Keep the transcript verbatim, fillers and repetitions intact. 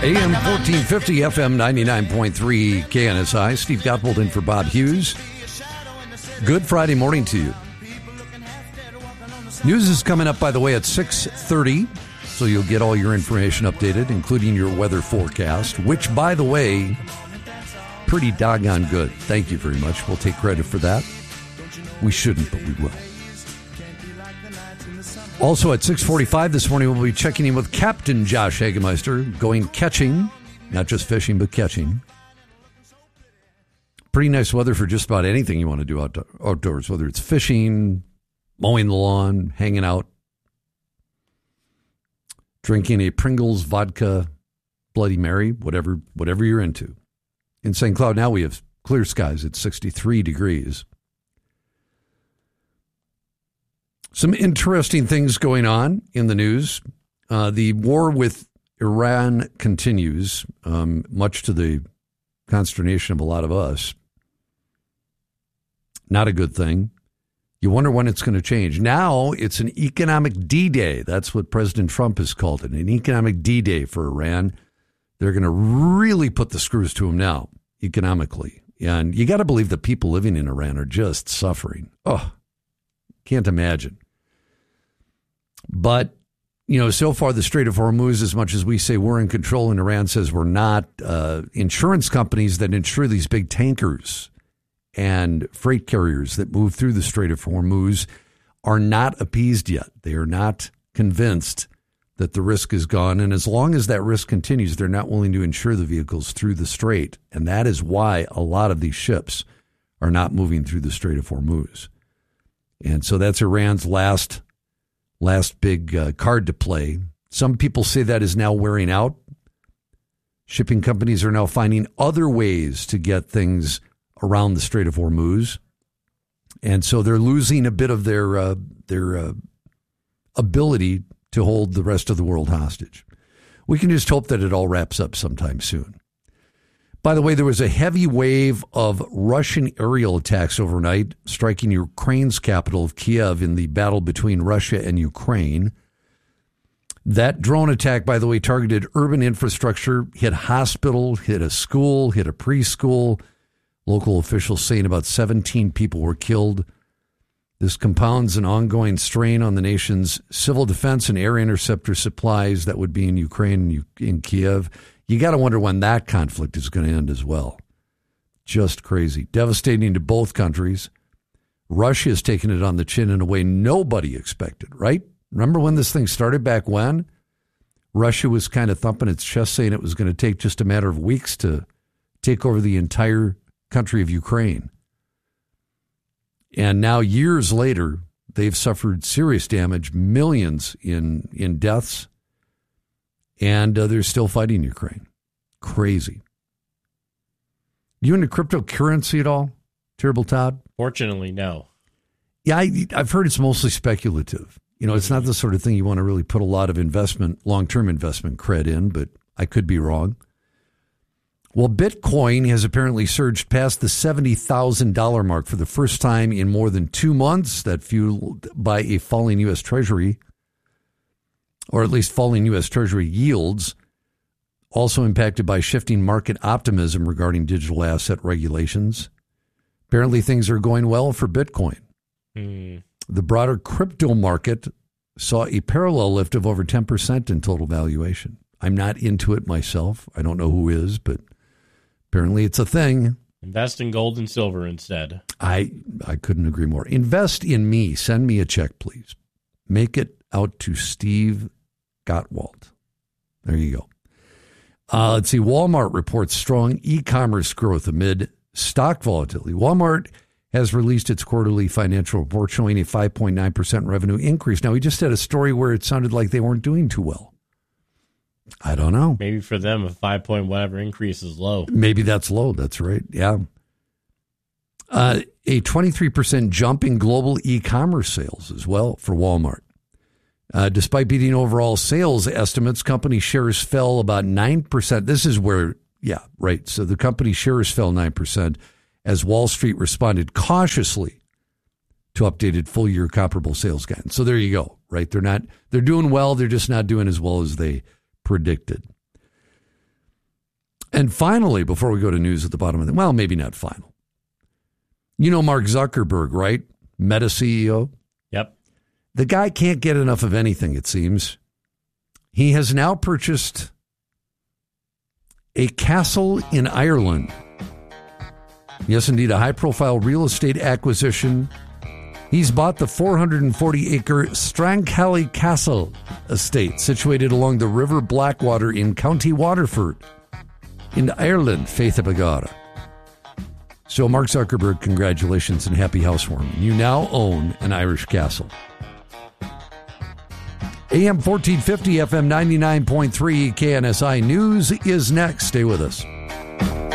A M fourteen fifty, F M ninety-nine point three K N S I. Steve Gottwald in for Bob Hughes. Good Friday morning to you. News is coming up, by the way, at six thirty, so you'll get all your information updated, including your weather forecast, which, by the way, pretty doggone good. Thank you very much. We'll take credit for that. We shouldn't, but we will. Also at six forty-five this morning, we'll be checking in with Captain Josh Hagemeister, going catching, not just fishing, but catching. Pretty nice weather for just about anything you want to do outdo- outdoors, whether it's fishing, mowing the lawn, hanging out, drinking a Pringles vodka Bloody Mary, whatever, whatever you're into. In Saint Cloud now we have clear skies at sixty-three degrees. Some interesting things going on in the news. Uh, the war with Iran continues, um, much to the consternation of a lot of us. Not a good thing. You wonder when it's going to change. Now it's an economic D-Day. That's what President Trump has called it, an economic D-Day for Iran. They're going to really put the screws to them now, economically. And you got to believe the people living in Iran are just suffering. Oh, can't imagine. But, you know, so far the Strait of Hormuz, as much as we say we're in control and Iran says we're not, uh, insurance companies that insure these big tankers and freight carriers that move through the Strait of Hormuz are not appeased yet. They are not convinced that the risk is gone. And as long as that risk continues, they're not willing to insure the vehicles through the strait. And that is why a lot of these ships are not moving through the Strait of Hormuz. And so that's Iran's last last big uh, card to play. Some people say that is now wearing out. Shipping companies are now finding other ways to get things around the Strait of Hormuz. And so they're losing a bit of their uh, their uh, ability to hold the rest of the world hostage. We can just hope that it all wraps up sometime soon. By the way, there was a heavy wave of Russian aerial attacks overnight, striking Ukraine's capital of Kiev in the battle between Russia and Ukraine. That drone attack, by the way, targeted urban infrastructure, hit hospital, hit a school, hit a preschool. Local officials saying about seventeen people were killed. This compounds an ongoing strain on the nation's civil defense and air interceptor supplies that would be in Ukraine and in Kiev. You got to wonder when that conflict is going to end as well. Just crazy. Devastating to both countries. Russia has taken it on the chin in a way nobody expected, right? Remember when this thing started back when? Russia was kind of thumping its chest saying it was going to take just a matter of weeks to take over the entire country of Ukraine. And now years later, they've suffered serious damage, millions in, in deaths. And uh, they're still fighting Ukraine. Crazy. You into cryptocurrency at all, Terrible Todd? Fortunately, no. Yeah, I, I've heard it's mostly speculative. You know, it's not the sort of thing you want to really put a lot of investment, long-term investment cred in, but I could be wrong. Well, Bitcoin has apparently surged past the seventy thousand dollars mark for the first time in more than two months. That fueled by a falling U S. Treasury, or at least falling U S. Treasury yields, also impacted by shifting market optimism regarding digital asset regulations. Apparently things are going well for Bitcoin. Mm. The broader crypto market saw a parallel lift of over ten percent in total valuation. I'm not into it myself. I don't know who is, but apparently it's a thing. Invest in gold and silver instead. I I couldn't agree more. Invest in me. Send me a check, please. Make it out to Steve Gottwald. There you go. Uh, let's see. Walmart reports strong e-commerce growth amid stock volatility. Walmart has released its quarterly financial report showing a five point nine percent revenue increase. Now, we just had a story where it sounded like they weren't doing too well. I don't know. Maybe for them, a five point whatever increase is low. Maybe that's low. That's right. Yeah. Uh, a twenty-three percent jump in global e-commerce sales as well for Walmart. Uh, despite beating overall sales estimates, company shares fell about nine percent. This is where, yeah, right. So the company shares fell nine percent as Wall Street responded cautiously to updated full-year comparable sales guidance. So there you go, right? They're not, they're doing well. They're just not doing as well as they predicted. And finally, before we go to news at the bottom of the, well, maybe not final. You know Mark Zuckerberg, right? Meta C E O. Yep. The guy can't get enough of anything, it seems. He has now purchased a castle in Ireland. Yes, indeed, a high-profile real estate acquisition. He's bought the four hundred forty acre Strancally Castle estate situated along the River Blackwater in County Waterford in Ireland, Faith of Agara. So, Mark Zuckerberg, congratulations and happy housewarming. You now own an Irish castle. A M fourteen fifty, F M ninety-nine point three, K N S I News is next. Stay with us.